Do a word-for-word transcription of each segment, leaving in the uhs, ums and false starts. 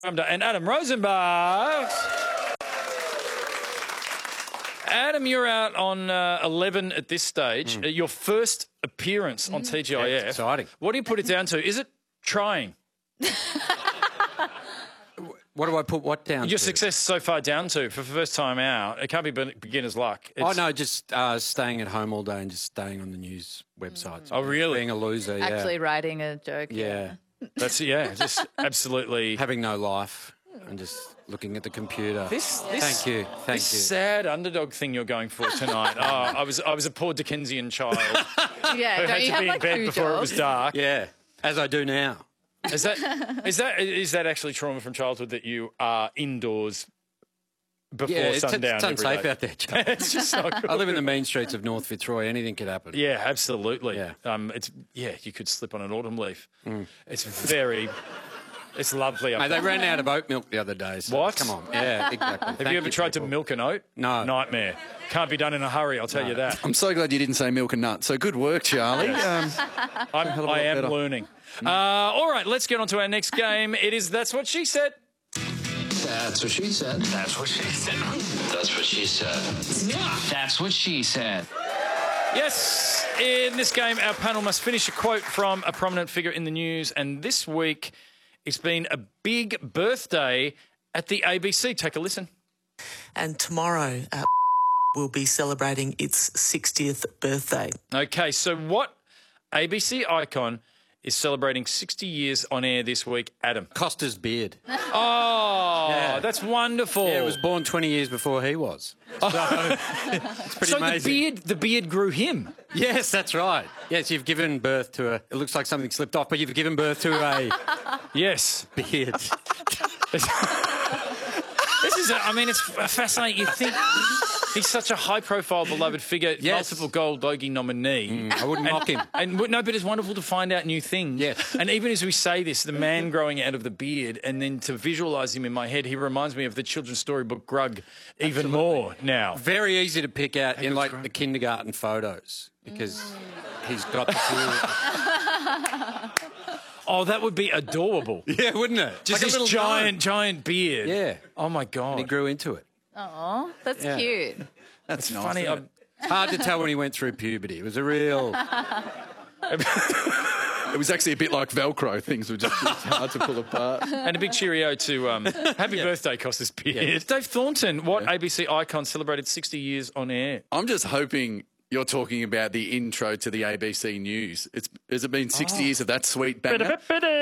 And Adam Rosenbach. Adam, you're out on uh, eleven at this stage. Mm. Uh, your first appearance mm. on T G I F. Yeah, it's exciting. What do you put it down to? Is it trying? What do I put what down Your to? success so far down to for the first time out. It can't be beginner's luck. It's... Oh, no, just uh, staying at home all day and just staying on the news websites. Oh, really? Being a loser, yeah. Actually writing a joke. Yeah. yeah. That's, yeah, just absolutely... Having no life and just looking at the computer. This, this, Thank you, thank this you. sad underdog thing you're going for tonight. oh, I was I was a poor Dickensian child yeah, who don't had you to have be in like bed two before jobs? it was dark. Yeah, as I do now. Is that is that is that actually trauma from childhood that you are indoors before yeah, it's, sundown? it's unsafe every day? out there, Joe. It's just not good. I live in the mean streets of North Fitzroy. Anything could happen. Yeah, absolutely. Yeah. Um, it's yeah, you could slip on an autumn leaf. Mm. It's very, it's lovely. Up Mate, they there. ran out of oat milk the other day. So What? Come on. Yeah, exactly. Have Thank you ever tried people. to milk an oat? No. Nightmare. Can't be done in a hurry. I'll tell No. you that. I'm so glad you didn't say milk and nut. So good work, Charlie. um, I'm, I am better. learning. Uh, all right, let's get on to our next game. It is That's What She Said. That's what she said. That's what she said. That's what she said. That's what she said. Yes, in this game, our panel must finish a quote from a prominent figure in the news, and this week it's been a big birthday at the A B C. Take a listen. And tomorrow uh, we'll be celebrating its sixtieth birthday. Okay, so what A B C icon is celebrating sixty years on air this week? Adam. Costa's beard. Oh, Yeah. that's wonderful. Yeah, it was born twenty years before he was. So, it's pretty so amazing. the beard, the beard grew him. Yes, that's right. Yes, you've given birth to a... It looks like something slipped off, but you've given birth to a Yes. beard. This is, a, I mean, it's fascinating. You think he's such a high-profile, beloved figure, Yes. multiple Gold Logie nominee. Mm, I wouldn't mock him. And no, but it's wonderful to find out new things. Yes. And even as we say this, the man growing out of the beard, and then to visualise him in my head, he reminds me of the children's storybook Grug even Absolutely. more now. Very easy to pick out in, looks like, great. the kindergarten photos because he's got the beard. Oh, that would be adorable. Yeah, wouldn't it? Just Like a this little giant, gnome. giant beard. Yeah. Oh, my God. And he grew into it. Aw, that's Yeah. cute. that's nice. Funny. isn't I'm- it? It's hard to tell when he went through puberty. It was a real... It was actually a bit like Velcro. Things were just hard to pull apart. And a big cheerio to um, Happy Birthday, Costas Beard. Yeah. Dave Thornton, what A B C icon celebrated sixty years on air? I'm just hoping you're talking about the intro to the A B C News. It's has it been sixty years of that sweet banger?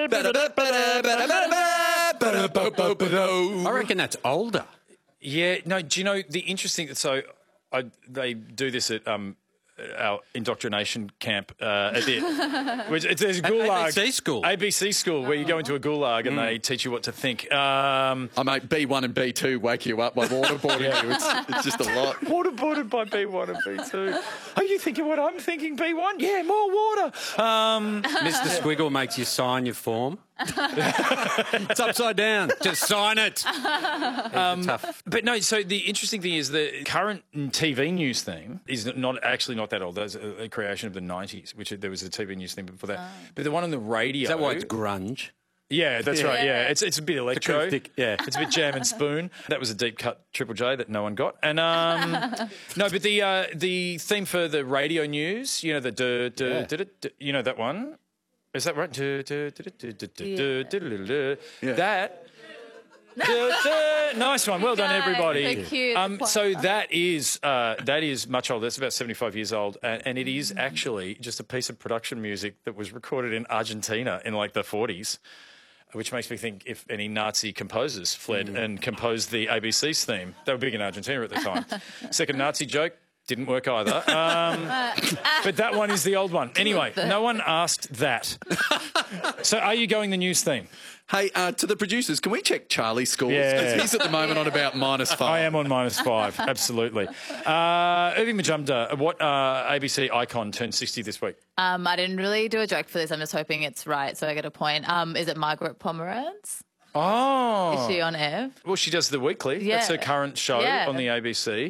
I reckon that's older. Yeah, no, do you know the interesting... So I, they do this at... Um, our indoctrination camp uh, a bit. Which it's, it's a gulag. A B C school. A B C school, where you go into a gulag and they teach you what to think. Um, I mate, B one and B two wake you up by waterboarding you. It's, it's just a lot. waterboarded by B one and B two. Are you thinking what I'm thinking, B one? Yeah, more water. Um, Mister Squiggle makes you sign your form. It's upside down. Just sign it. Um, tough. But no, so the interesting thing is the current T V news theme is not actually not that old. That's a, a creation of the nineties, which there was a T V news theme before that. Oh. But the one on the radio... Is that why it's grunge? Yeah, that's Yeah. right, yeah. It's it's a bit electro. acoustic, yeah. It's a bit jam and spoon. That was a deep cut Triple J that no one got. And um, no, but the uh, the theme for the radio news, you know, the duh, duh, Yeah. duh, duh, duh, you know that one? Is that right? Duh, duh, duh, duh, duh, duh, duh, duh, duh, duh, duh. Yeah. That... Duh, duh. Nice one. Well done, Go. everybody. So cute. Um, so that is uh, that is much older. That's about seventy-five years old, and, and it is actually just a piece of production music that was recorded in Argentina in like the forties, which makes me think if any Nazi composers fled Mm. and composed the A B C's theme. They were big in Argentina at the time. Second Nazi joke. Didn't work either. Um, but that one is the old one. Anyway, no one asked that. So are you going the news theme? Hey, uh, to the producers, can we check Charlie's scores? Yeah. 'Cause he's at the moment on about minus five. I am on minus five, absolutely. Uh, Irving Majumdar, what uh, A B C icon turned sixty this week? Um, I didn't really do a joke for this. I'm just hoping it's right, so I get a point. Um, is it Margaret Pomeranz? Oh. Is she on air? Well, she does The Weekly. Yeah. That's her current show Yeah. on the A B C.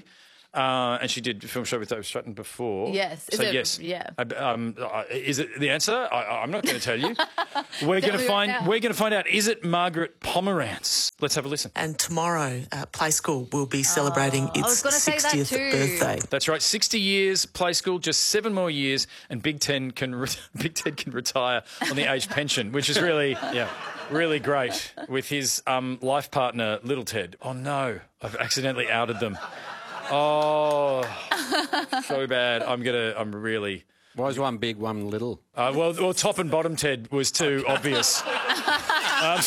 Uh, and she did a film show with Dave Stratton before. Yes. Is So it- yes. yeah. Uh, um, uh, is it the answer? I, I'm not going to tell you. We're going Tell to me right find. now. We're going to find out. Is it Margaret Pomerantz? Let's have a listen. And tomorrow, uh, Play School will be celebrating I was its gonna say that sixtieth too. birthday. That's right. sixty years Play School, just seven more years, and Big Ten can re- Big Ten can retire on the age pension, which is really yeah, really great with his um, life partner Little Ted. Oh no, I've accidentally outed them. Oh, so bad. I'm gonna. I'm really. Why is one big, one little? Uh, well, well, top and bottom Ted was too obvious. Um,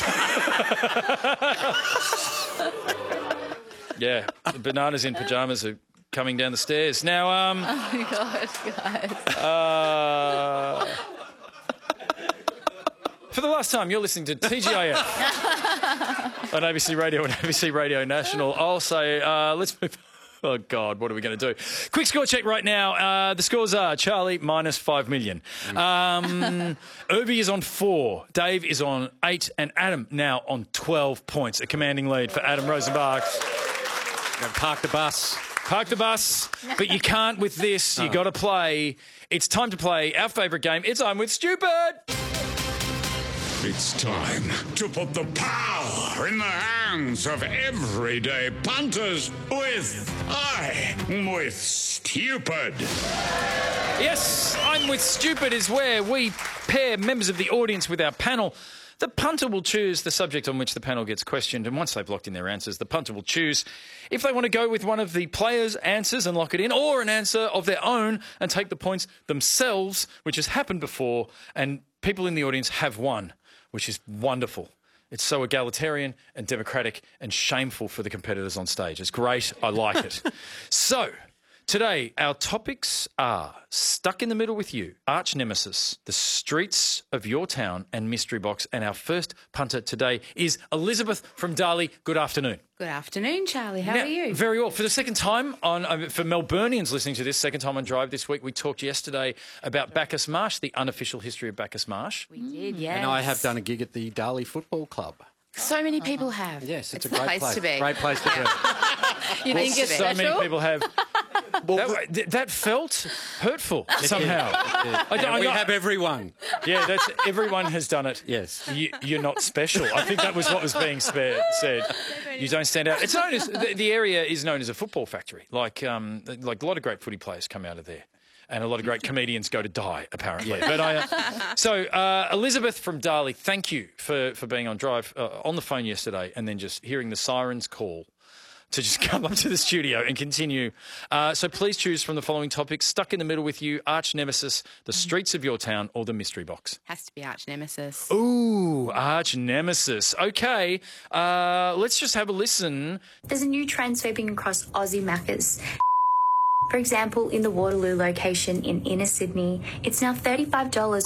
yeah, the bananas in pajamas are coming down the stairs now. Um, Oh my gosh, guys. uh, for the last time, you're listening to T G I F on A B C Radio and A B C Radio National. I'll say, uh, let's move. Oh, God, what are we going to do? Quick score check right now. Uh, the scores are Charlie minus five million. Um, Irby is on four. Dave is on eight. And Adam now on twelve points. A commanding lead for Adam Rosenbach. Park the bus. Park the bus, but you can't with this. You got to play. It's time to play our favourite game. It's I'm with Stupid. It's time to put the power in the hands of everyday punters with I with Stupid. Yes, I'm with Stupid is where we pair members of the audience with our panel. The punter will choose the subject on which the panel gets questioned, and once they've locked in their answers, the punter will choose if they want to go with one of the players' answers and lock it in, or an answer of their own and take the points themselves, which has happened before, and people in the audience have won, which is wonderful. It's so egalitarian and democratic and shameful for the competitors on stage. It's great. I like it. So, today, our topics are Stuck in the Middle with You, Arch Nemesis, The Streets of Your Town, and Mystery Box. And our first punter today is Elizabeth from Darley. Good afternoon. Good afternoon, Charlie. How Now, are you? Very well. For the second time, on uh, for Melburnians listening to this, second time on Drive this week, we talked yesterday about Bacchus Marsh, the unofficial history of Bacchus Marsh. We did, yes. And I have done a gig at the Darley Football Club. So many people have. Yes, it's, It's a the great place to be. Great place to be. You think it's So special? many people have. that, th- that felt hurtful somehow. I don't- Yeah, we I- have everyone. Yeah, that's everyone has done it. Yes. You, you're not special. I think that was what was being spa- said. You don't stand out. It's known as the, the area is known as a football factory. Like um, like a lot of great footy players come out of there. And a lot of great comedians go to die, apparently. But I, uh, so, uh, Elizabeth from Darley, thank you for, for being on Drive uh, on the phone yesterday and then just hearing the sirens call to just come up to the studio and continue. Uh, so please choose from the following topics: Stuck in the Middle with You, Arch Nemesis, The Streets of Your Town, or The Mystery Box. Has to be Arch Nemesis. Ooh, Arch Nemesis. Okay, uh, let's just have a listen. There's a new trend sweeping across Aussie Maccas. For example, in the Waterloo location in inner Sydney, it's now thirty-five dollars.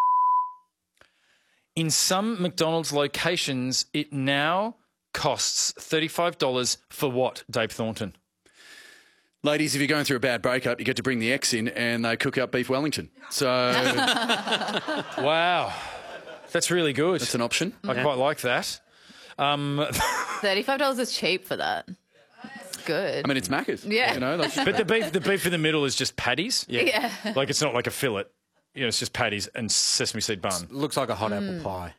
In some McDonald's locations, it now costs thirty-five dollars for what, Dave Thornton? Ladies, if you're going through a bad breakup, you get to bring the ex in and they cook up beef Wellington. So Wow. That's really good. that's an option. I quite like that. Um, thirty-five dollars is cheap for that. It's good. I mean, it's Macca's. Yeah. You know, like, but the beef, the beef in the middle is just patties. yeah. Like it's not like a fillet. You know, it's just patties and sesame seed bun. Looks like a hot apple pie.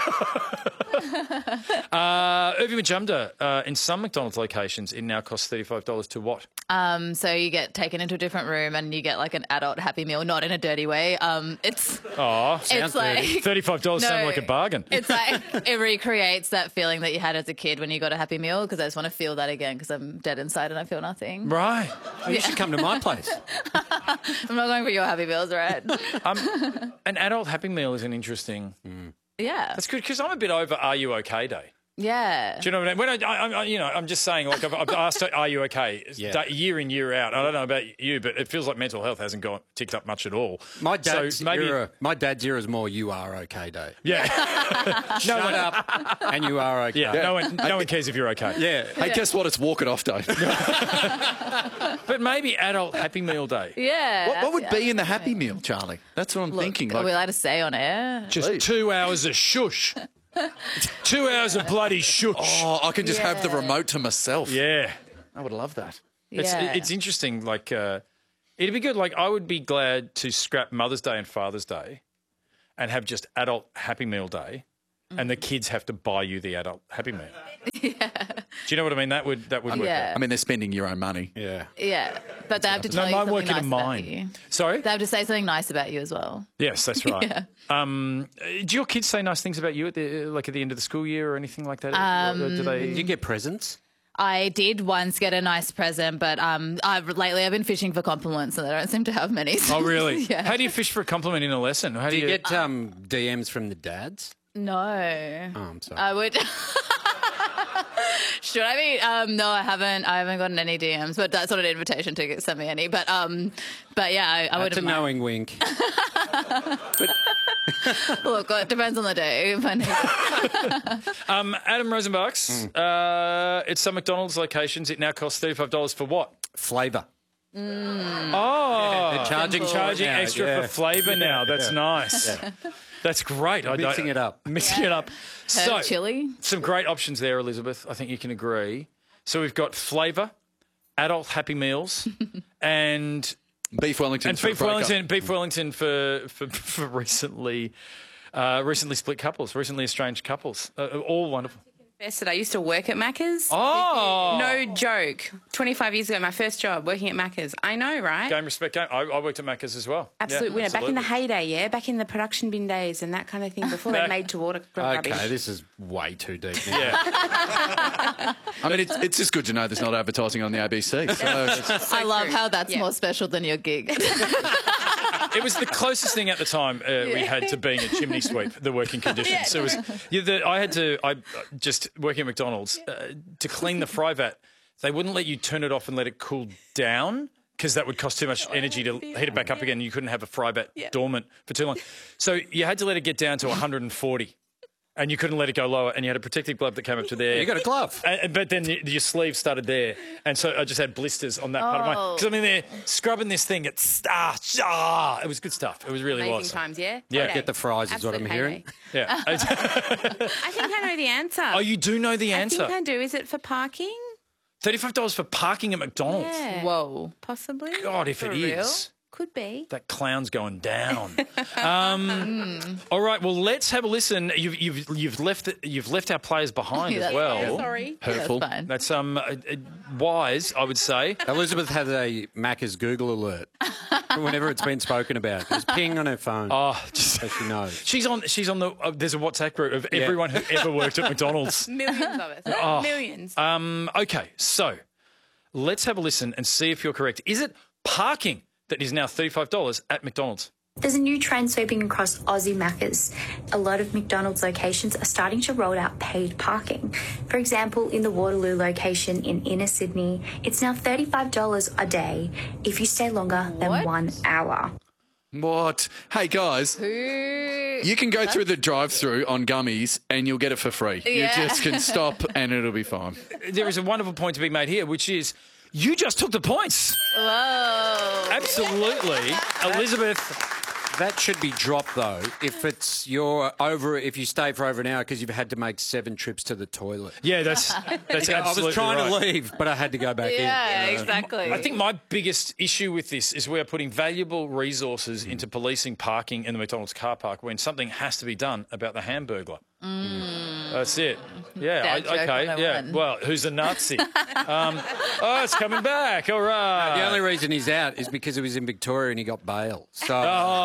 Uh, Irving Majumdar, uh, in some McDonald's locations, it now costs thirty-five dollars to what? Um, so you get taken into a different room and you get like an adult Happy Meal, not in a dirty way. Um, it's Oh, it's like thirty-five dollars No. sounds like a bargain. It's like it recreates that feeling that you had as a kid when you got a Happy Meal, because I just want to feel that again because I'm dead inside and I feel nothing. Right. Oh, you should come to my place. I'm not going for your Happy Meals, right? Um, an adult Happy Meal is an interesting... Yeah. That's good because I'm a bit over Are You OK Day. Yeah. Do you know what I mean? When I, I, I you know, I'm just saying, like, I've, I've asked, are you okay? Yeah. Day- year in, year out. I don't know about you, but it feels like mental health hasn't gone ticked up much at all. My dad's so maybe, era, my dad's era is more you are okay day. yeah, Shut up and you are okay. yeah. No one, no one cares if you're okay. Yeah. hey, guess what? It's walk it off day. But maybe adult Happy Meal Day. Yeah. what, what would that's- be in the Happy Meal, Charlie? That's what I'm Look, thinking. Are Like, we allowed to say on air? Just two hours of shush. Two hours of bloody shush. oh, I can just have the Yeah. remote to myself. Yeah. I would love that. It's, Yeah. it's interesting. Like, uh, it'd be good. Like, I would be glad to scrap Mother's Day and Father's Day and have just adult Happy Meal Day, and the kids have to buy you the adult Happy Meal. Yeah. Do you know what I mean? That would that would work. Yeah. out. I mean, they're spending your own money. Yeah. Yeah, but they have to tell No, you mine something working nice in about mine. you. Sorry. They have to say something nice about you as well. Yes, that's right. Yeah. Um, do your kids say nice things about you at the like at the end of the school year or anything like that? Um, Or do they? Did you get presents? I did once get a nice present, but um, I've lately I've been fishing for compliments, and they don't seem to have many. Oh, really? Yeah. How do you fish for a compliment in a lesson? How Do you get um, D Ms from the dads? No. Oh, I'm sorry. I would. Should I be? Um, no, I haven't. I haven't gotten any D Ms, but that's not an invitation to get- send me any. But um, but yeah, I, I would. That's a knowing wink. Look, it depends on the day. Um, Adam Rosenbach's. Mm. Uh, it's some McDonald's locations. It now costs thirty-five dollars for what? Flavour. Oh, They're charging charging now, extra yeah. for flavour now. That's nice. That's great. I Mixing it up. Mixing it up. So, Herb chili. some great options there, Elizabeth. I think you can agree. So we've got flavour, adult Happy Meals, and Beef Wellington. and beef Wellington, beef Wellington for for, for recently uh, recently split couples, recently estranged couples. Uh, all wonderful. That I used to work at Macca's. Oh, No joke. twenty-five years ago, my first job working at Macca's. I know, right? Game respect game. I, I worked at Macca's as well. Absolute Yeah, winner. Back in the absolutely. heyday, yeah? Back in the production bin days and that kind of thing before they Back- made to order rubbish. Okay, this is way too deep now. Yeah. I mean, it's, it's just good to know there's not advertising on the A B C. So I love how that's Yeah. more special than your gig. It was the closest thing at the time uh, we had to being a chimney sweep, the working conditions. So it was, yeah, the, I had to, I just working at McDonald's, uh, to clean the fry vat, they wouldn't let you turn it off and let it cool down because that would cost too much energy to heat it back up again. You couldn't have a fry vat dormant for too long. So you had to let it get down to one hundred forty. And you couldn't let it go lower, and you had a protective glove that came up to there. You got a glove. And, but then y- your sleeve started there, and so I just had blisters on that part of mine. Oh. Because I'm in there scrubbing this thing. It's ah, ah, it was good stuff. It was really Amazing was. times, yeah? Yeah. Heyday. Get the fries is what Absolute I'm hearing. heyday. Yeah. I think I know the answer. Oh, you do know the I answer. think I do. Is it for parking? Thirty-five dollars for parking at McDonald's. Yeah. Whoa. Possibly. God, if For it real? is. Could be. That clown's going down. um, all right, well, let's have a listen. You've you've you've left it, you've left our players behind as That's well. Sorry. hurtful. That's fine. That's um uh, uh, wise, I would say. Elizabeth has a Macca's Google alert whenever it's been spoken about. There's ping on her phone. Oh, just, So she knows. she's on. She's on the. Uh, there's a WhatsApp group of everyone who ever worked at McDonald's. Millions of us. Oh. Millions. Um, okay, so let's have a listen and see if you're correct. Is it parking that is now thirty-five dollars at McDonald's? There's a new trend sweeping across Aussie Maccas. A lot of McDonald's locations are starting to roll out paid parking. For example, in the Waterloo location in inner Sydney, it's now thirty-five dollars a day if you stay longer than What? one hour. What? Hey, guys. You can go through the drive-through on gummies and you'll get it for free. Yeah. You just can stop and it'll be fine. There is a wonderful point to be made here, which is you just took the points. Whoa. Absolutely, Elizabeth. That should be dropped though. If it's your over, if you stay for over an hour because you've had to make seven trips to the toilet. Yeah, that's that's I absolutely was trying right. to leave, but I had to go back Yeah, in. exactly. I think my biggest issue with this is we are putting valuable resources into policing parking in the McDonald's car park when something has to be done about the Hamburglar. That's it. Yeah. Dad joke okay. one oh Yeah. one. Well, who's a Nazi? um, oh, it's coming back. All right. The only reason he's out is because he was in Victoria and he got bail. So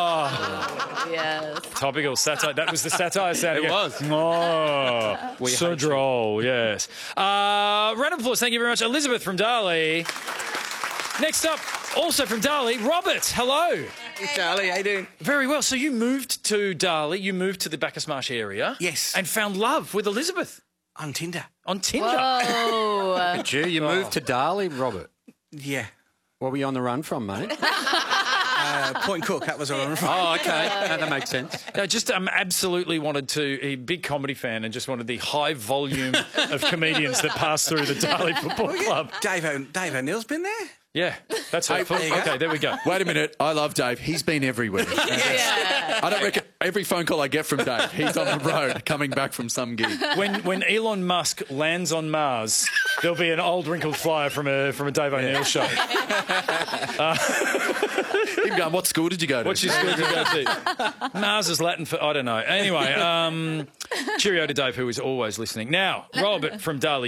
Oh, Yes. topical satire. That was the satire sound. It again. was. Oh, We so hate you. droll. Yes. Uh, round of applause. Thank you very much, Elizabeth from Darley. Next up, also from Darley, Robert. Hello. Hey, Charlie, how you doing? Very well. So you moved to Darley, you moved to the Bacchus Marsh area. Yes. And found love with Elizabeth On Tinder. on Tinder. Oh. Gee, you moved to Darley, Robert. Yeah. What were you on the run from, mate? Uh, Point Cook, that was all right. Oh, okay. No, that makes sense. I just um, absolutely wanted to, a big comedy fan, and just wanted the high volume of comedians that pass through the Darley Football Club. Dave, o- Dave O'Neill's been there? Yeah, that's what I thought. there you go. Okay, there we go. Wait a minute. I love Dave. He's been everywhere. Yeah. I don't reckon. every phone call I get from Dave, he's on the road coming back from some gig. When when Elon Musk lands on Mars, there'll be an old wrinkled flyer from a from a Dave O'Neill show. Uh, Him going, what school did you go to? What's your school did you go to? Mars is Latin for I don't know. Anyway, um, cheerio to Dave, who is always listening. Now, Robert from Darley.